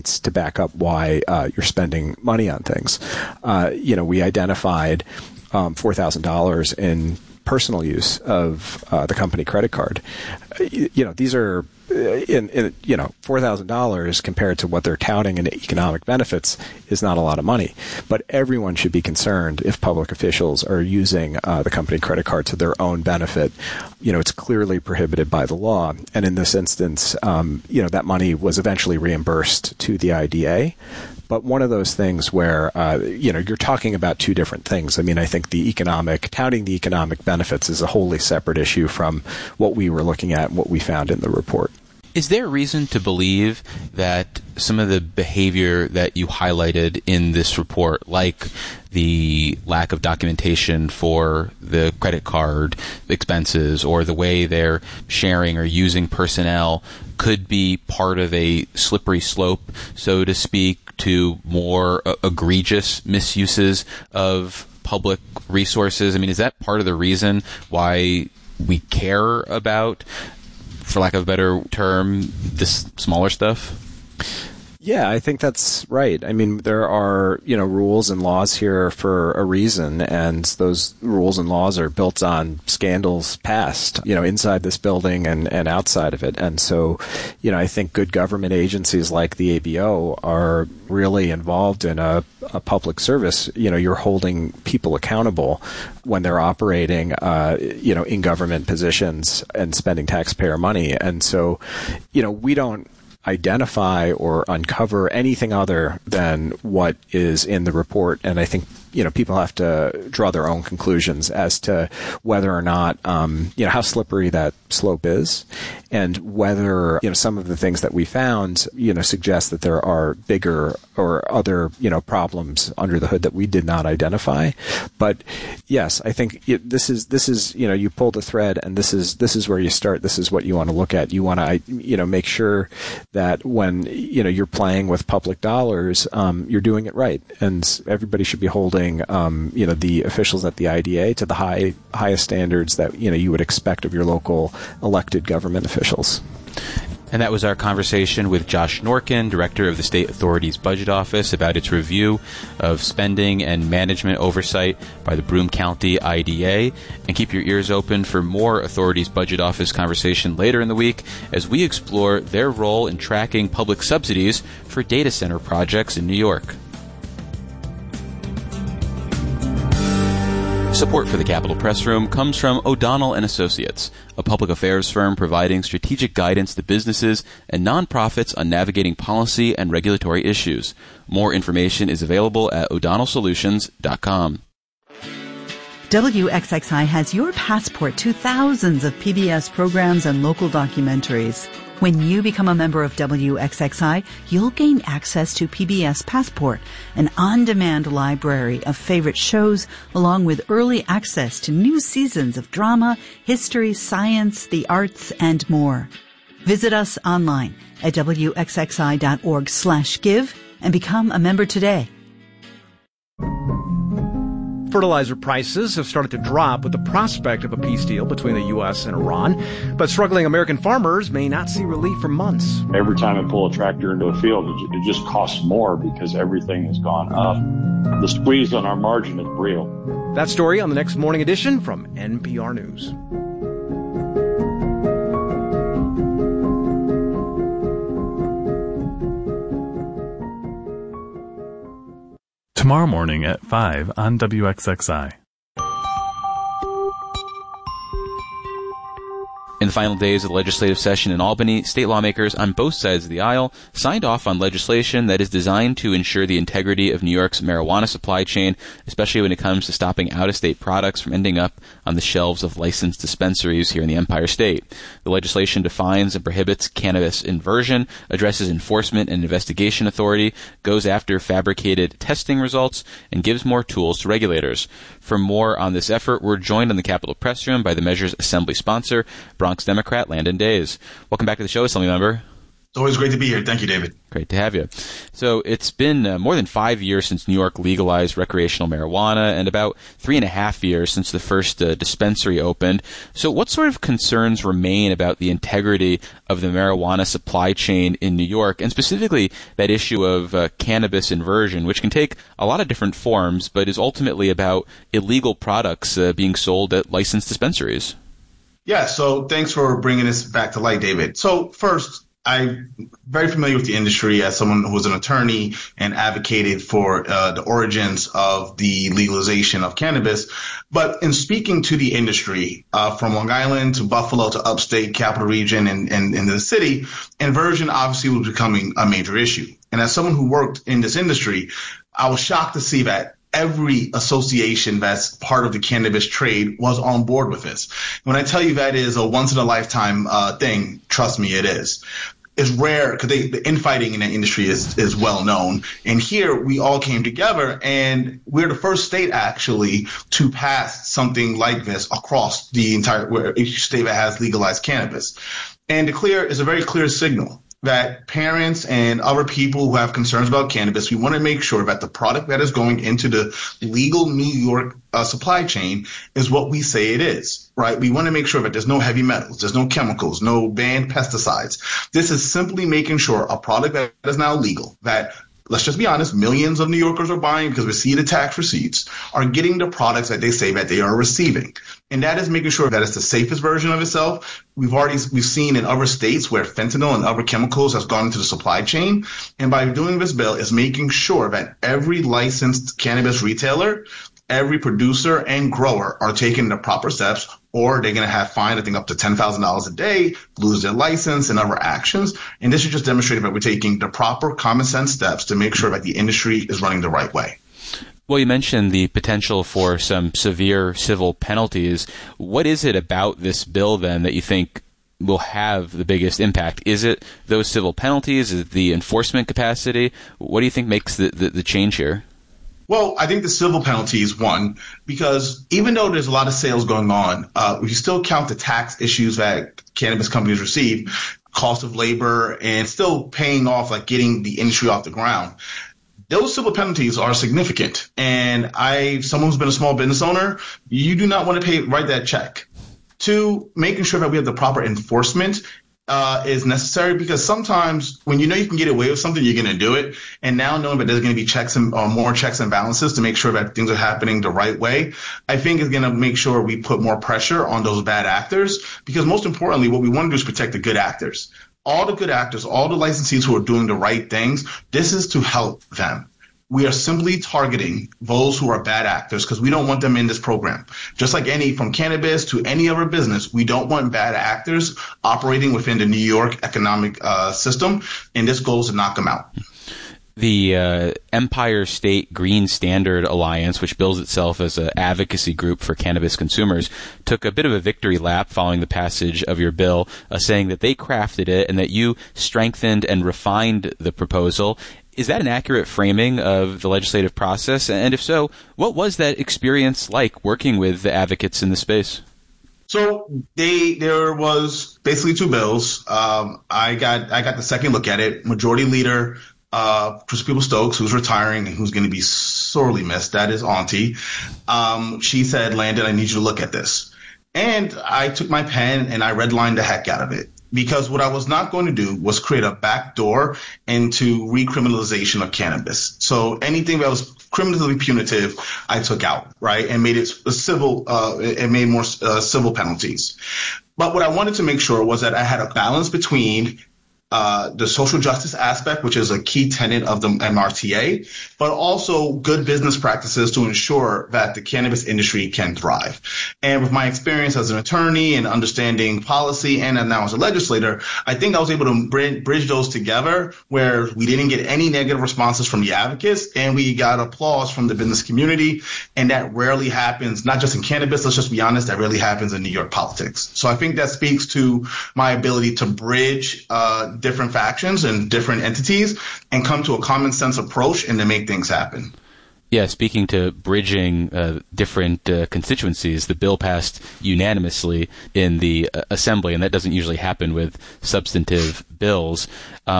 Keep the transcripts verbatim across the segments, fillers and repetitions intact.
to back up why uh, you're spending money on things. Uh, you know, we identified um, four thousand dollars in personal use of uh, the company credit card. You, you know, these are in, in you know four thousand dollars compared to what they're touting in economic benefits is not a lot of money. But everyone should be concerned if public officials are using uh, the company credit card to their own benefit. You know, it's clearly prohibited by the law. And in this instance, um, you know, that money was eventually reimbursed to the I D A. But one of those things where, uh, you know, you're talking about two different things. I mean, I think the economic, touting the economic benefits is a wholly separate issue from what we were looking at and what we found in the report. Is there reason to believe that some of the behavior that you highlighted in this report, like the lack of documentation for the credit card expenses or the way they're sharing or using personnel, could be part of a slippery slope, so to speak, to more uh, egregious misuses of public resources? I mean, is that part of the reason why we care about, for lack of a better term, this smaller stuff? Yeah, I think that's right. I mean, there are, you know, rules and laws here for a reason, and those rules and laws are built on scandals past, you know, inside this building and, and outside of it. And so, you know, I think good government agencies like the A B O are really involved in a, a public service. You know, you're holding people accountable when they're operating, uh, you know, in government positions and spending taxpayer money. And so, you know, we don't identify or uncover anything other than what is in the report. And I think, you know, people have to draw their own conclusions as to whether or not, um, you know, how slippery that slope is, and whether, you know, some of the things that we found, you know, suggest that there are bigger or other, you know, problems under the hood that we did not identify. But yes, I think it, this is, this is, you know, you pull the thread, and this is, this is where you start. This is what you want to look at. You want to, you know, make sure that when, you know, you're playing with public dollars, um, you're doing it right. And everybody should be holding Um, you know, the officials at the I D A to the high highest standards that, you know, you would expect of your local elected government officials. And that was our conversation with Josh Norkin, Director of the State Authority's Budget Office, about its review of spending and management oversight by the Broome County I D A. And keep your ears open for more Authority's Budget Office conversation later in the week as we explore their role in tracking public subsidies for data center projects in New York. Support for the Capitol Press Room comes from O'Donnell and Associates, a public affairs firm providing strategic guidance to businesses and nonprofits on navigating policy and regulatory issues. More information is available at o'donnell solutions dot com. W X X I has your passport to thousands of P B S programs and local documentaries. When you become a member of W X X I, you'll gain access to P B S Passport, an on-demand library of favorite shows, along with early access to new seasons of drama, history, science, the arts, and more. Visit us online at W X X I dot org slash give and become a member today. Fertilizer prices have started to drop with the prospect of a peace deal between the U S and Iran, but struggling American farmers may not see relief for months. Every time I pull a tractor into a field, it just costs more because everything has gone up. The squeeze on our margin is real. That story on the next morning edition from N P R News. Tomorrow morning at five on W X X I. In the final days of the legislative session in Albany, state lawmakers on both sides of the aisle signed off on legislation that is designed to ensure the integrity of New York's marijuana supply chain, especially when it comes to stopping out-of-state products from ending up on the shelves of licensed dispensaries here in the Empire State. The legislation defines and prohibits cannabis inversion, addresses enforcement and investigation authority, goes after fabricated testing results, and gives more tools to regulators. For more on this effort, we're joined in the Capitol Press Room by the measure's assembly sponsor, Bronx Democrat Landon Days. Welcome back to the show, Assembly Member. It's always great to be here. Thank you, David. Great to have you. So it's been uh, more than five years since New York legalized recreational marijuana and about three and a half years since the first uh, dispensary opened. So what sort of concerns remain about the integrity of the marijuana supply chain in New York, and specifically that issue of uh, cannabis inversion, which can take a lot of different forms, but is ultimately about illegal products uh, being sold at licensed dispensaries? Yeah, so thanks for bringing this back to light, David. So first, I'm very familiar with the industry as someone who was an attorney and advocated for uh, the origins of the legalization of cannabis. But in speaking to the industry, uh, from Long Island to Buffalo to upstate Capital Region and, and, and the city, inversion obviously was becoming a major issue. And as someone who worked in this industry, I was shocked to see that every association that's part of the cannabis trade was on board with this. When I tell you that is a once-in-a-lifetime uh, thing, trust me, it is. It's rare because the infighting in the industry is, is well known. And here we all came together, and we're the first state actually to pass something like this across the entire, where each state that has legalized cannabis. And the clear is a very clear signal that parents and other people who have concerns about cannabis, we want to make sure that the product that is going into the legal New York uh, supply chain is what we say it is, right? We want to make sure that there's no heavy metals, there's no chemicals, no banned pesticides. This is simply making sure a product that is now legal, that, let's just be honest, millions of New Yorkers are buying because we see the tax receipts, are getting the products that they say that they are receiving. And that is making sure that it's the safest version of itself. We've already we've seen in other states where fentanyl and other chemicals has gone into the supply chain. And by doing this bill is making sure that every licensed cannabis retailer, every producer and grower are taking the proper steps, or they're going to have fined, I think, up to ten thousand dollars a day, lose their license and other actions. And this is just demonstrating that we're taking the proper common sense steps to make sure that the industry is running the right way. Well, you mentioned the potential for some severe civil penalties. What is it about this bill, then, that you think will have the biggest impact? Is it those civil penalties? Is it the enforcement capacity? What do you think makes the, the, the change here? Well, I think the civil penalty is one, because even though there's a lot of sales going on, uh, we still count the tax issues that cannabis companies receive, cost of labor, and still paying off, like getting the industry off the ground. Those civil penalties are significant. And I, someone who's been a small business owner, you do not want to pay, write that check. Two, making sure that we have the proper enforcement Uh, is necessary, because sometimes when you know you can get away with something, you're going to do it. And now knowing that there's going to be checks and or more checks and balances to make sure that things are happening the right way, I think is going to make sure we put more pressure on those bad actors. Because most importantly, what we want to do is protect the good actors. All the good actors, all the licensees who are doing the right things, this is to help them. We are simply targeting those who are bad actors because we don't want them in this program. Just like any, from cannabis to any other business, we don't want bad actors operating within the New York economic uh, system, and this goal is to knock them out. The uh, Empire State Green Standard Alliance, which bills itself as an advocacy group for cannabis consumers, took a bit of a victory lap following the passage of your bill, uh, saying that they crafted it and that you strengthened and refined the proposal. Is that an accurate framing of the legislative process? And if so, what was that experience like working with the advocates in the space? So they there was basically two bills. Um, I got I got the second look at it. Majority Leader uh, Chris Stokes, who's retiring and who's going to be sorely missed, that is Auntie. Um, she said, "Landon, I need you to look at this." And I took my pen and I redlined the heck out of it. Because what I was not going to do was create a backdoor into recriminalization of cannabis. So anything that was criminally punitive, I took out, right, and made it a civil, uh, and made more uh, civil penalties. But what I wanted to make sure was that I had a balance between uh, the social justice aspect, which is a key tenet of the M R T A, but also good business practices to ensure that the cannabis industry can thrive. And with my experience as an attorney and understanding policy and now as a legislator, I think I was able to bridge those together where we didn't get any negative responses from the advocates and we got applause from the business community. And that rarely happens, not just in cannabis, let's just be honest, that rarely happens in New York politics. So I think that speaks to my ability to bridge uh, different factions and different entities and come to a common sense approach and to make things happen. Yeah, speaking to bridging uh, different uh, constituencies, the bill passed unanimously in the uh, assembly, and that doesn't usually happen with substantive bills. Um,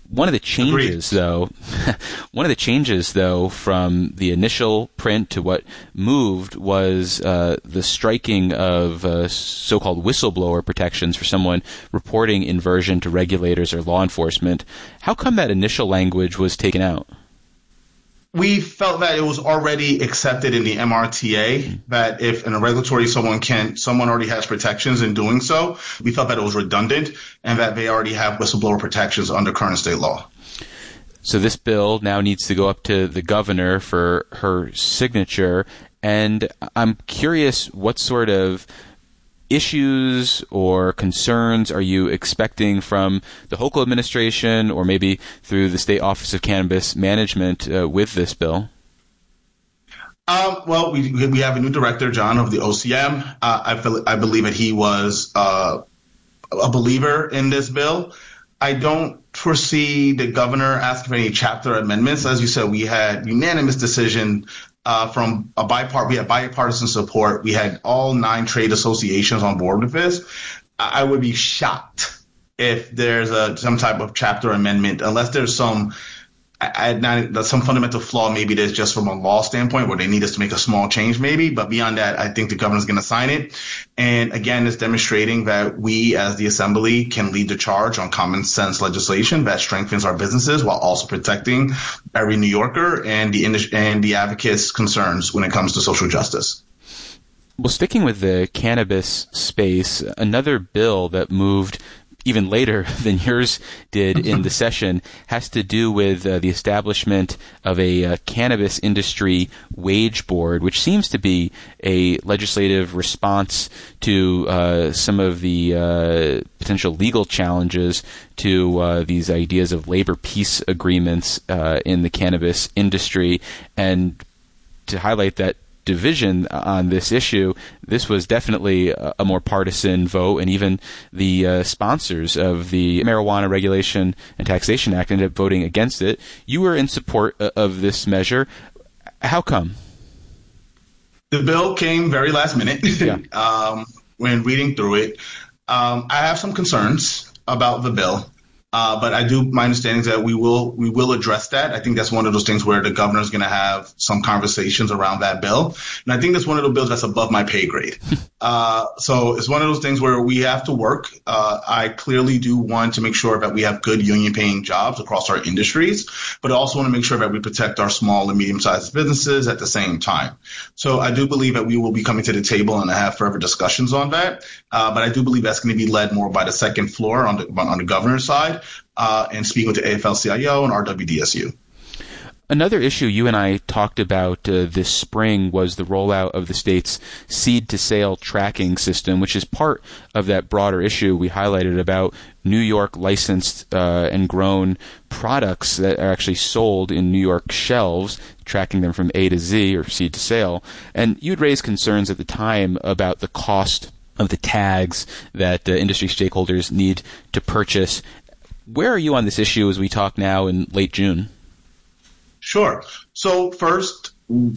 One of the changes, Agreed. though, one of the changes, though, from the initial print to what moved was uh, the striking of uh, so-called whistleblower protections for someone reporting inversion to regulators or law enforcement. How come that initial language was taken out? We felt that it was already accepted in the M R T A that if in a regulatory someone can, someone already has protections in doing so. We felt that it was redundant and that they already have whistleblower protections under current state law. So this bill now needs to go up to the governor for her signature. And I'm curious what sort of issues or concerns are you expecting from the Hochul administration or maybe through the State Office of Cannabis Management uh, with this bill? Um, well, we we have a new director, John, of the O C M. Uh, I feel, I believe that he was uh, a believer in this bill. I don't foresee the governor asking for any chapter amendments. As you said, we had unanimous decision Uh, from a bipart, we had bipartisan support. We had all nine trade associations on board with this. I would be shocked if there's a some type of chapter amendment, unless there's some I, not, some fundamental flaw. Maybe there's just from a law standpoint where they need us to make a small change, maybe. But beyond that, I think the governor's going to sign it. And again, it's demonstrating that we, as the assembly, can lead the charge on common sense legislation that strengthens our businesses while also protecting every New Yorker and the industry and the advocates' concerns when it comes to social justice. Well, sticking with the cannabis space, another bill that moved even later than yours did in the session has to do with uh, the establishment of a uh, cannabis industry wage board, which seems to be a legislative response to uh, some of the uh, potential legal challenges to uh, these ideas of labor peace agreements uh, in the cannabis industry. And to highlight that division on this issue, this was definitely a, a more partisan vote, and even the uh, sponsors of the Marijuana Regulation and Taxation Act ended up voting against it. You were in support of this measure. How come? The bill came very last minute. Yeah. um, when reading through it, um, I have some concerns about the bill. Uh, but I do, my understanding is that we will we will address that. I think that's one of those things where the governor is going to have some conversations around that bill. And I think that's one of those bills that's above my pay grade. Uh, so it's one of those things where we have to work. Uh, I clearly do want to make sure that we have good union paying jobs across our industries, but I also want to make sure that we protect our small and medium sized businesses at the same time. So I do believe that we will be coming to the table and have further discussions on that. Uh, but I do believe that's going to be led more by the second floor on the, on the governor's side. Uh, and speaking with the A F L C I O and R W D S U. Another issue you and I talked about uh, this spring was the rollout of the state's seed-to-sale tracking system, which is part of that broader issue we highlighted about New York licensed uh, and grown products that are actually sold in New York shelves, tracking them from A to Z or seed to sale. And you'd raised concerns at the time about the cost of the tags that uh, industry stakeholders need to purchase. Where are you on this issue as we talk now in late June? Sure. So first,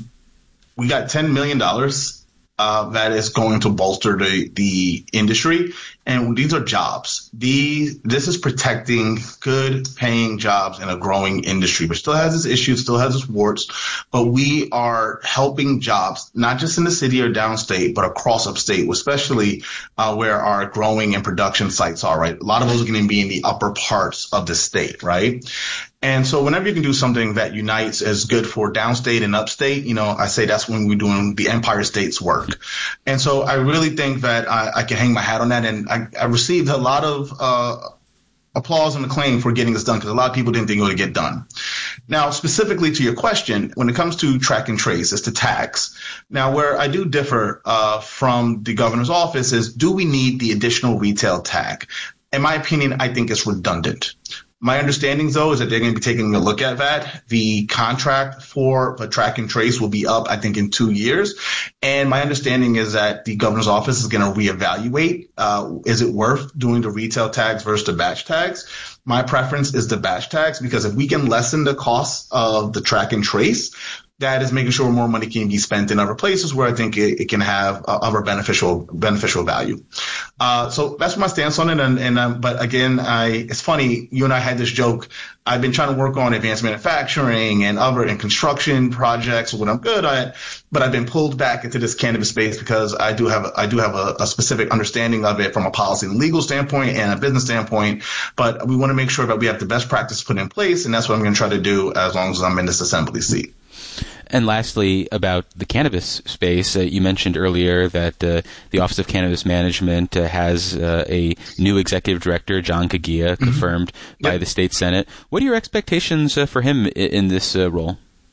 we got ten million dollars uh, that is going to bolster the, the industry. And these are jobs. These, this is protecting good paying jobs in a growing industry, which still has its issues, still has its warts. But we are helping jobs, not just in the city or downstate, but across upstate, especially uh, where our growing and production sites are, right? A lot of those are going to be in the upper parts of the state, right? And so whenever you can do something that unites as good for downstate and upstate, you know, I say that's when we're doing the Empire State's work. And so I really think that I, I can hang my hat on that. And I, I received a lot of uh, applause and acclaim for getting this done because a lot of people didn't think it would get done. Now, specifically to your question, when it comes to track and trace, it's the tax. Now, where I do differ uh, from the governor's office is, do we need the additional retail tag? In my opinion, I think it's redundant. My understanding, though, is that they're going to be taking a look at that. The contract for the track and trace will be up, I think, in two years. And my understanding is that the governor's office is going to reevaluate. Uh, is it worth doing the retail tags versus the batch tags? My preference is the batch tags, because if we can lessen the cost of the track and trace, that is making sure more money can be spent in other places where I think it, it can have uh, other beneficial beneficial value. Uh, so that's my stance on it. And, and um, but again, I it's funny. You and I had this joke. I've been trying to work on advanced manufacturing and other and construction projects, what I'm good at, but I've been pulled back into this cannabis space because I do have I do have a, a specific understanding of it from a policy and legal standpoint and a business standpoint. But we want to make sure that we have the best practice put in place, and that's what I'm going to try to do as long as I'm in this assembly seat. And lastly, about the cannabis space, uh, you mentioned earlier that uh, the Office of Cannabis Management uh, has uh, a new executive director, John Kagia, mm-hmm. confirmed by yep. the state Senate. What are your expectations uh, for him in, in this uh, role?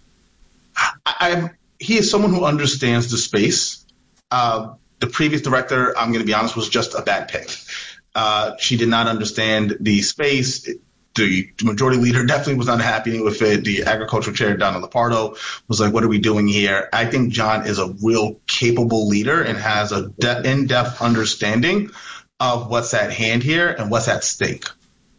I, I, he is someone who understands the space. Uh, the previous director, I'm going to be honest, was just a bad pick. Uh, she did not understand the space. It, The majority leader definitely was not happy with it. The agricultural chair, Donna Lepardo, was like, what are we doing here? I think John is a real capable leader and has a de- in-depth understanding of what's at hand here and what's at stake.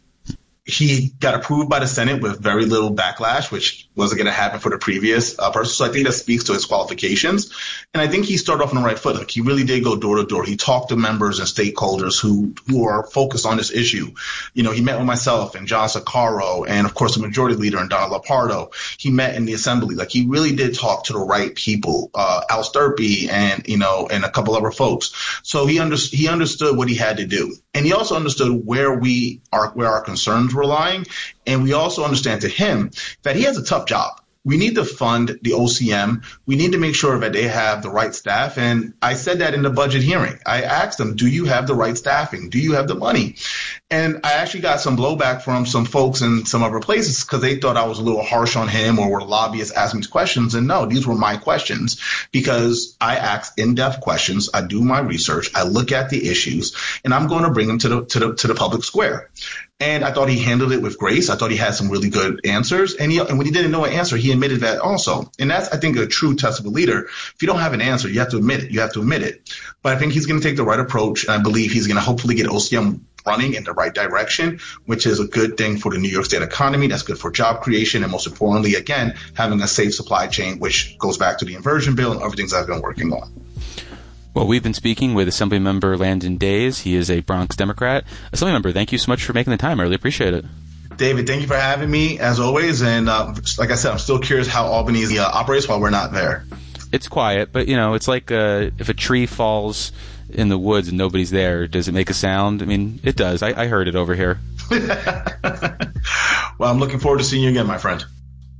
He got approved by the Senate with very little backlash, which wasn't going to happen for the previous uh, person. So I think that speaks to his qualifications. And I think he started off on the right foot. Like, he really did go door to door. He talked to members and stakeholders who, who are focused on this issue. You know, he met with myself and John Socorro and, of course, the majority leader and Donna Lepardo. He met in the assembly. Like, he really did talk to the right people, uh, Al Sturpey and, you know, and a couple other folks. So he, under, he understood what he had to do. And he also understood where we are, where our concerns were lying. And we also understand to him that he has a tough job. We need to fund the O C M. We need to make sure that they have the right staff. And I said that in the budget hearing. I asked them, do you have the right staffing? Do you have the money? And I actually got some blowback from some folks in some other places because they thought I was a little harsh on him or were lobbyists asking these questions. And no, these were my questions because I ask in-depth questions. I do my research. I look at the issues, and I'm going to bring them to the to the to the public square. And I thought he handled it with grace. I thought he had some really good answers. And, he, and when he didn't know an answer, he admitted that also. And that's, I think, a true test of a leader. If you don't have an answer, you have to admit it. You have to admit it. But I think he's going to take the right approach. And I believe he's going to hopefully get O C M running in the right direction, which is a good thing for the New York State economy. That's good for job creation. And most importantly, again, having a safe supply chain, which goes back to the inversion bill and other things I've been working on. Well, we've been speaking with Assemblymember Landon Days. He is a Bronx Democrat. Assemblymember, thank you so much for making the time. I really appreciate it. David, thank you for having me, as always. And uh, like I said, I'm still curious how Albany uh, operates while we're not there. It's quiet, but, you know, it's like uh, if a tree falls in the woods and nobody's there, does it make a sound? I mean, it does. I, I heard it over here. Well, I'm looking forward to seeing you again, my friend.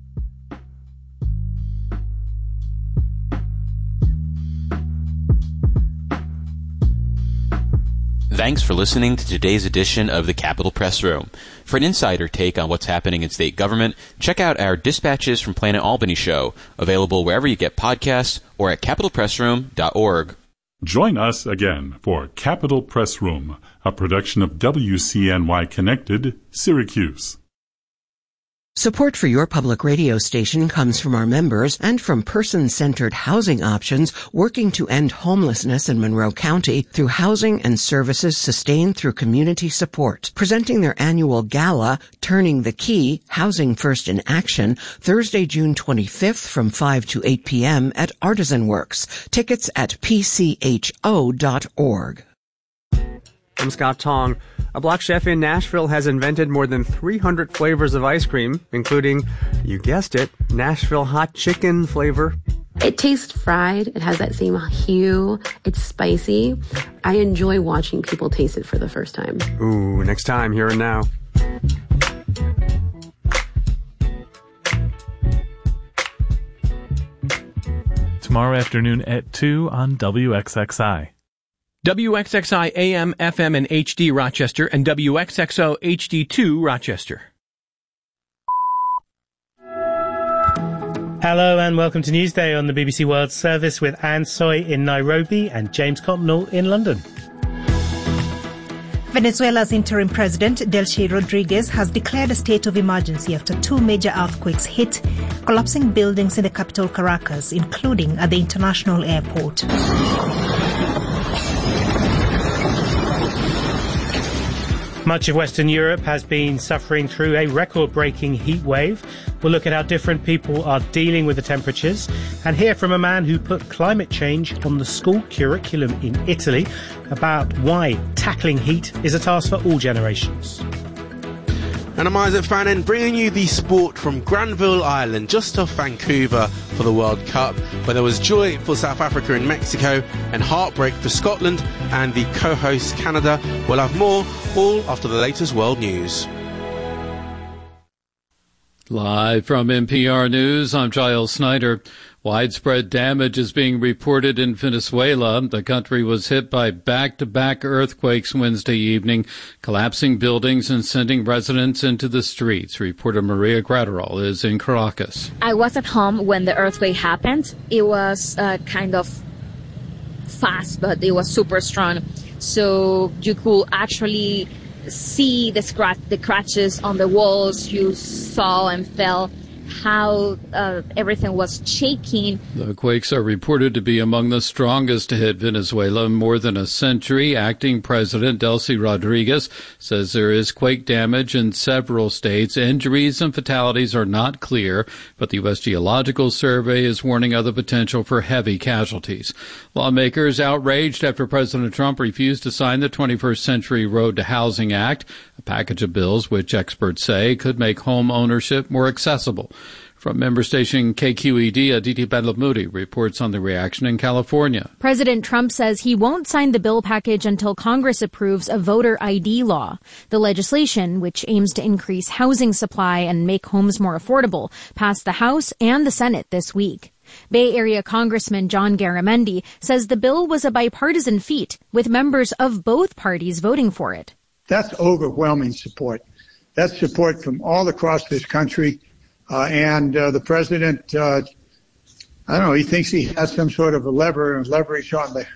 Thanks for listening to today's edition of the Capitol Press Room. For an insider take on what's happening in state government, check out our Dispatches from Planet Albany show, available wherever you get podcasts or at capital press room dot org. Join us again for Capitol Press Room, a production of W C N Y Connected, Syracuse. Support for your public radio station comes from our members and from person-centered housing options working to end homelessness in Monroe County through housing and services sustained through community support. Presenting their annual gala, Turning the Key, Housing First in Action, Thursday, June twenty-fifth from five to eight p.m. at Artisan Works. Tickets at p c h o dot org. I'm Scott Tong. A Block chef in Nashville has invented more than three hundred flavors of ice cream, including, you guessed it, Nashville hot chicken flavor. It tastes fried. It has that same hue. It's spicy. I enjoy watching people taste it for the first time. Ooh, next time, here and now. Tomorrow afternoon at two on W X X I. W X X I A M, F M, and H D Rochester, and W X X O H D two Rochester. Hello and welcome to Newsday on the B B C World Service with Anne Soy in Nairobi and James Copnall in London. Venezuela's interim president, Delcy Rodriguez, has declared a state of emergency after two major earthquakes hit, collapsing buildings in the capital Caracas, including at the international airport. Much of Western Europe has been suffering through a record-breaking heat wave. We'll look at how different people are dealing with the temperatures and hear from a man who put climate change on the school curriculum in Italy about why tackling heat is a task for all generations. And I'm Isaac Fannin, bringing you the sport from Granville Island, just off Vancouver, for the World Cup, where there was joy for South Africa and Mexico and heartbreak for Scotland and the co-host Canada. We'll have more, all after the latest world news. Live from N P R News, I'm Giles Snyder. Widespread damage is being reported in Venezuela. The country was hit by back-to-back earthquakes Wednesday evening, collapsing buildings and sending residents into the streets. Reporter Maria Gratterall is in Caracas. I was at home when the earthquake happened. It was uh, kind of fast, but it was super strong. So you could actually see the, scratch, the scratches on the walls. You saw and felt how uh, everything was shaking. The quakes are reported to be among the strongest to hit Venezuela in more than a century. Acting President Delcy Rodriguez says there is quake damage in several states. Injuries and fatalities are not clear, but the U S Geological Survey is warning of the potential for heavy casualties. Lawmakers outraged after President Trump refused to sign the twenty-first Century Road to Housing Act, a package of bills which experts say could make home ownership more accessible. From member station K Q E D, Aditi Bandlamudi reports on the reaction in California. President Trump says he won't sign the bill package until Congress approves a voter I D law. The legislation, which aims to increase housing supply and make homes more affordable, passed the House and the Senate this week. Bay Area Congressman John Garamendi says the bill was a bipartisan feat, with members of both parties voting for it. That's overwhelming support. That's support from all across this country. Uh, and uh, the president, uh, I don't know, he thinks he has some sort of a lever leverage on the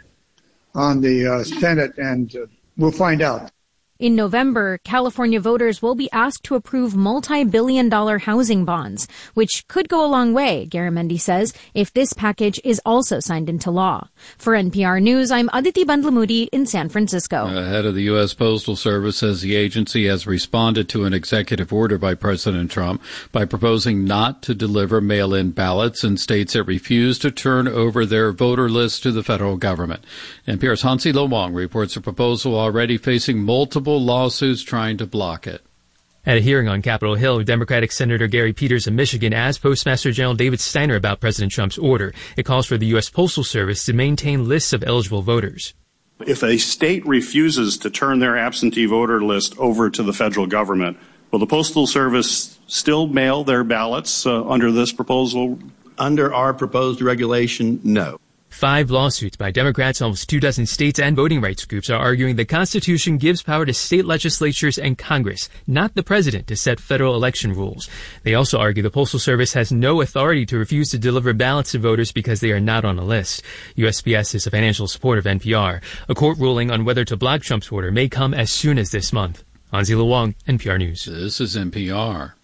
on the uh, Senate, and uh, we'll find out. In November, California voters will be asked to approve multi-billion dollar housing bonds, which could go a long way, Garamendi says, if this package is also signed into law. For N P R News, I'm Aditi Bandlamudi in San Francisco. The head of the U S Postal Service says the agency has responded to an executive order by President Trump by proposing not to deliver mail-in ballots in states that refuse to turn over their voter lists to the federal government. N P R's Hansi Lo Wong reports a proposal already facing multiple lawsuits trying to block it. At a hearing on Capitol Hill, Democratic Senator Gary Peters of Michigan asked Postmaster General David Steiner about President Trump's order. It calls for the U S Postal Service to maintain lists of eligible voters. If a state refuses to turn their absentee voter list over to the federal government, will the Postal Service still mail their ballots uh, under this proposal? Under our proposed regulation, no. Five lawsuits by Democrats in almost two dozen states and voting rights groups are arguing the Constitution gives power to state legislatures and Congress, not the president, to set federal election rules. They also argue the Postal Service has no authority to refuse to deliver ballots to voters because they are not on a list. U S P S is a financial supporter of N P R. A court ruling on whether to block Trump's order may come as soon as this month. Hansi Lo Wong, N P R News. This is N P R.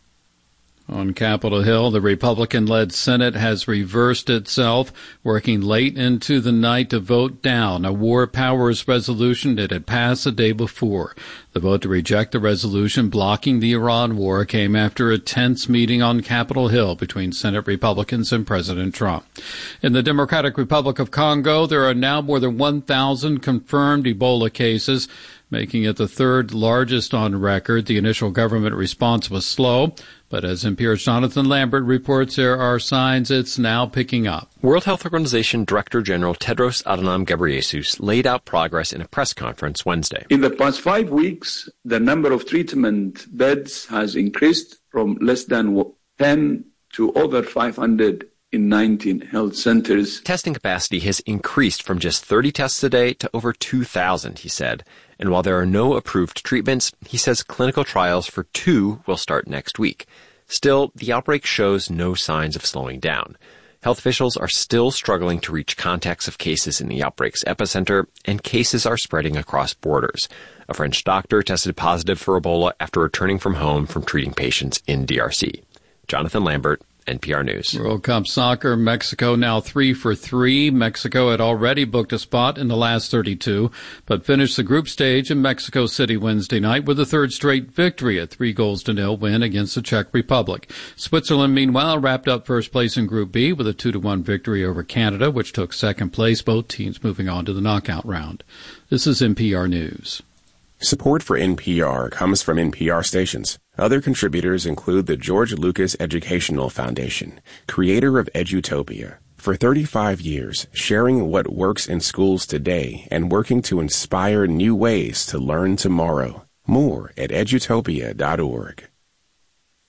On Capitol Hill, the Republican-led Senate has reversed itself, working late into the night to vote down a war powers resolution that had passed the day before. The vote to reject the resolution blocking the Iran war came after a tense meeting on Capitol Hill between Senate Republicans and President Trump. In the Democratic Republic of Congo, there are now more than one thousand confirmed Ebola cases, making it the third largest on record. The initial government response was slow, but as N P R's Jonathan Lambert reports, there are signs it's now picking up. World Health Organization Director General Tedros Adhanom Ghebreyesus laid out progress in a press conference Wednesday. In the past five weeks, the number of treatment beds has increased from less than ten to over five hundred in nineteen health centers. Testing capacity has increased from just thirty tests a day to over two thousand, he said. And while there are no approved treatments, he says clinical trials for two will start next week. Still, the outbreak shows no signs of slowing down. Health officials are still struggling to reach contacts of cases in the outbreak's epicenter, and cases are spreading across borders. A French doctor tested positive for Ebola after returning from home from treating patients in D R C. Jonathan Lambert, N P R News. World Cup Soccer, Mexico now three for three. Mexico had already booked a spot in the last thirty-two, but finished the group stage in Mexico City Wednesday night with a third straight victory, a three goals to nil win against the Czech Republic. Switzerland, meanwhile, wrapped up first place in Group B with a two to one victory over Canada, which took second place, both teams moving on to the knockout round. This is N P R News. Support for N P R comes from N P R stations. Other contributors include the George Lucas Educational Foundation, creator of Edutopia. For thirty-five years, sharing what works in schools today and working to inspire new ways to learn tomorrow. More at edutopia dot org.